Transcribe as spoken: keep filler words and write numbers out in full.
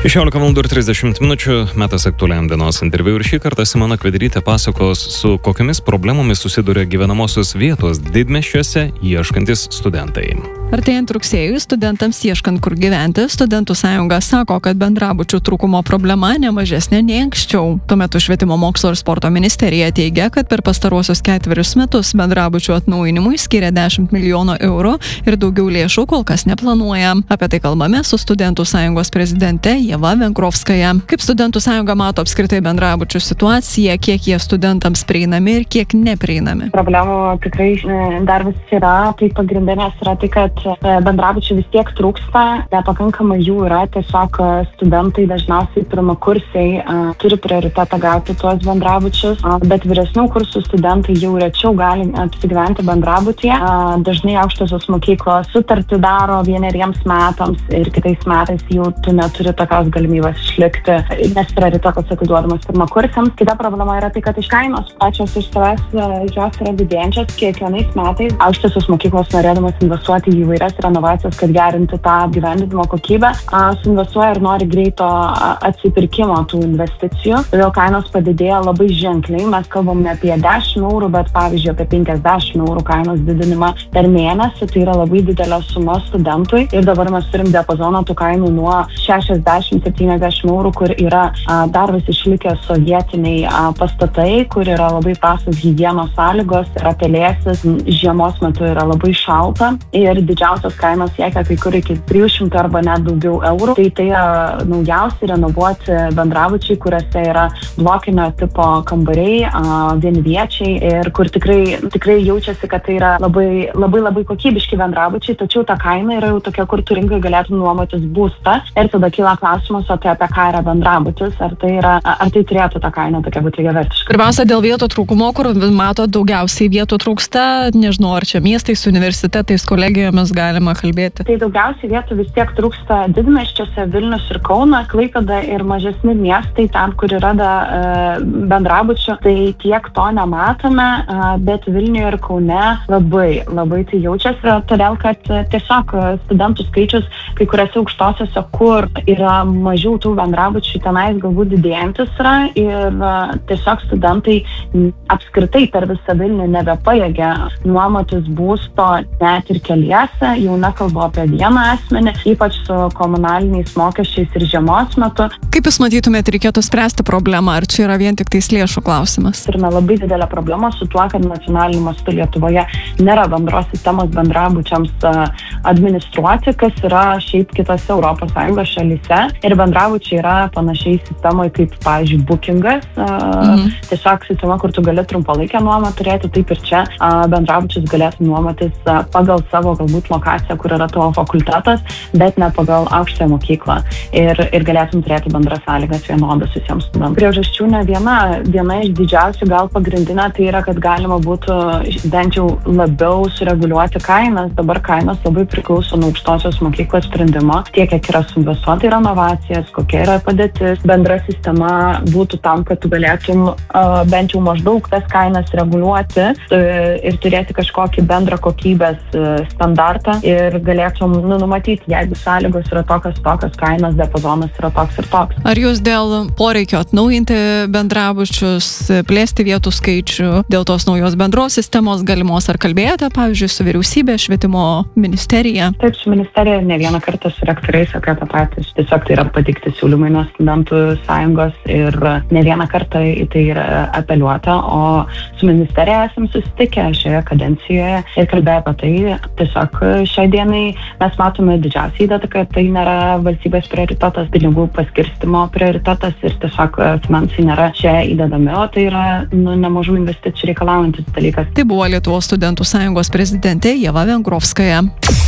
šešiolika valandų ir trisdešimt minučių, metas aktualiam dienos interviu ir šį kartą Simona Kvederytė pasakos, su kokiamis problemomis susiduria gyvenamosios vietos didmiesčiuose ieškantis studentai. Artėjant rugsėjui, studentams ieškant kur gyventi, Studentų sąjunga sako, kad bendrabučių trūkumo problema nemažesnė nei anksčiau. Tuo metu Švietimo mokslo ir sporto ministerija teigia, kad per pastaruosius ketverius metus bendrabučių atnaujinimui skiria dešimt milijonų eurų ir daugiau lėšų kol kas neplanuoja. Apie tai kalbame su Studentų sąjungos prezidente Ieva Vengrovskaja. Kaip Studentų sąjunga mato apskritai bendrabučių situaciją, kiek jie studentams prieinami ir kiek neprieinami? Problemų tikrai dar vis yra, tai pagrindinės yra tai, kad bendrabučių vis tiek trūksta, nepakankamai jų yra, tiesiog studentai dažniausiai pirmakursiai uh, turi prioritetą gauti tuos bendrabučius, uh, bet vyresnių kursų studentai jau rečiau gali apsigyventi bendrabutyje. Uh, dažnai aukštosios mokyklos sutartį daro vieneriems metams ir kitais metais jau tu neturi tokios galimybės išlikti, nes prioritetas atiduodamas pirmakursiams. Kita problema yra tai, kad iš kainos pačios iš savęs uh, jos yra didėjančios. Kiekvienais metais aukštosios mokyklos norėdamas investuoti į įvairias renovacijas, kad gerinti tą apgyvendinimo kokybę, suinvestuoja ir nori greito atsipirkimo tų investicijų. Todėl kainos padidėja labai ženkliai. Mes kalbame apie dešimt eurų, bet pavyzdžiui apie penkiasdešimt eurų kainos didinimą per mėnesį. Tai yra labai didelė suma studentui. Ir dabar mes turim diapazoną tų kainų nuo šešiasdešimt iki septyniasdešimt eurų, kur yra dar vis išlikę sovietiniai pastatai, kur yra labai prastos higienos sąlygos, yra pelėsis, žiemos metu yra labai šalta ir didžiausios kainos siekia kai kur iki trijų šimtų arba net daugiau eurų. Tai tai yra naujausi renovuoti bendrabučiai, kuriuose yra blokinio tipo kambariai, vienviečiai ir kur tikrai, tikrai jaučiasi, kad tai yra labai, labai, labai kokybiški bendrabučiai, tačiau ta kaina yra jau tokia, kur tu rinkai galėtum nuomotis būstą. Ir tada kyla klausimas, o tai apie ką yra bendrabutis, ar tai, yra, ar tai turėtų tą kainą tokia būti lygiavertiška. Pirmiausia, dėl vietų trūkumo, kur mato daugiausiai vietų trūksta, nežinau, ar čia miestais, universitetais, kolegijomis galima kalbėti. Tai daugiausiai vietų vis tiek trūksta didmiesčiuose, Vilnius ir Kaunas, Klaipėda ir mažesni miestai, ten, kur yra da, e, bendrabučių, tai tiek to nematome, e, bet Vilniuje ir Kaune labai, labai tai jaučiasi, todėl, kad tiesiog studentų skaičius kai kuriuose aukštosiuose, kur yra mažiau tų bendrabučių, tenais galbūt didėjantis yra ir e, tiesiog studentai apskritai per visą Vilnių nebepajėgia nuomotis būsto net ir keliese, jau nekalbu apie vieną asmenį, ypač su komunaliniais mokesčiais ir žiemos metu. Kaip Jūs matytumėte, reikėtų spręsti problemą, ar čia yra vien tik tais lėšų klausimas? Turime labai didelę problemą su tuo, kad nacionaliniu mastu Lietuvoje nėra bendros sistemos bendrabučiams administruoti, kas yra šiaip kitose Europos Sąjungos šalyse. Ir bendrabučiai yra panašiai sistemoje kaip, pavyzdžiui, bookingas. Mhm. Tiesiog sistema, kur tu gali trumpalaikę nuomą turėti, taip ir čia bendrabučius galėtų nuomotis pagal savo galbūt lokaciją, kur yra tavo fakultetas, bet ne pagal aukštąją mokyklą. Ir, ir galėtum turėti bendras sąlygas vienodas visiems studentams. Priežasčių ne viena, viena iš didžiausių, gal pagrindinė, tai yra, kad galima būtų bent jau labiau sureguliuoti kainas. Dabar kainos labai priklauso nuo aukštosios mokyklos sprendimo, tiek kiek yra suinvestuota į renovacijas, kokia yra padėtis. Bendra sistema būtų tam, kad tu galėtum uh, bent jau maždaug tas kainas reguliuoti uh, ir turėti kažkokį bendrą kokybės uh, standartą ir galėtum nu, numatyti, jeigu sąlygos yra tokios, tokios kainos, diapazonas yra toks ir toks. Ar Jūs dėl poreikio atnaujinti bendrabučius, plėsti vietų skaičių, dėl tos naujos bendros sistemos galimos, ar kalbėjote, pavyzdžiui, su vyriausybė, Švietimo ministerija? Taip, su ministerija ne vieną kartą su rektoriais apie tą patį. Tiesiog tai yra pateikti siūlymai nuo Studentų sąjungos ir ne vieną kartą į tai yra apeliuota, o su ministerija esam susitikę šioje kadencijoje ir kalbėję apie tai. Tiesiog šiai dienai mes matome didžiausią įtaką, kad tai nėra valstybės prioritetas, pinigų paskirstimo prioritetas ir tiesiog finansai nėra čia įdedami, o tai yra nu, nemažų investicijų reikalaujantis dalykas. Tai buvo Lietuvos Studentų sąjungos prezidentė Ieva Vengrovskaja.